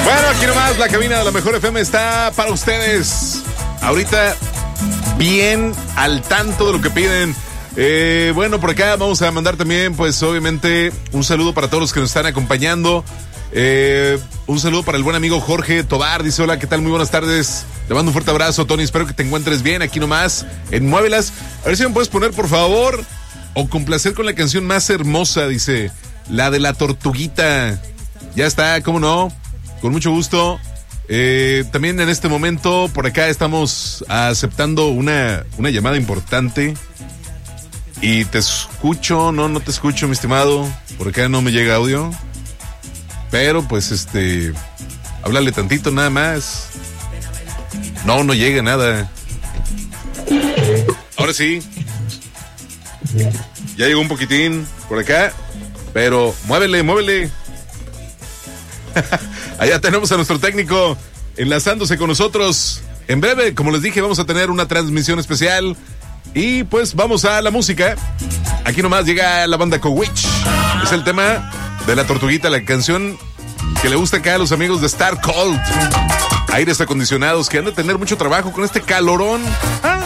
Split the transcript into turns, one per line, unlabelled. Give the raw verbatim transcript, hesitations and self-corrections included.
Bueno, aquí nomás la cabina de la Mejor F M está para ustedes. Ahorita bien al tanto de lo que piden. Eh, bueno, por acá vamos a mandar también, pues obviamente, un saludo para todos los que nos están acompañando. Eh, un saludo para el buen amigo Jorge Tobar. Dice, hola, ¿qué tal? Muy buenas tardes. Te mando un fuerte abrazo, Tony. Espero que te encuentres bien aquí nomás en Muévelas. A ver si me puedes poner, por favor, o complacer con la canción más hermosa, dice, la de la tortuguita. Ya está, ¿cómo no? Con mucho gusto. Eh, también en este momento, por acá estamos aceptando una, una llamada importante. Y te escucho, no, no te escucho, mi estimado. Por acá no me llega audio. Pero pues este, háblale tantito nada más. No, no llega nada. Ahora sí. Ya llegó un poquitín por acá. Pero muévele, muévele. Allá tenemos a nuestro técnico enlazándose con nosotros. En breve, como les dije, vamos a tener una transmisión especial. Y pues vamos a la música. Aquí nomás llega la banda Cowitch. Es el tema de la tortuguita, la canción que le gusta acá a los amigos de Star Cold. Aires acondicionados que han de tener mucho trabajo con este calorón. Ah.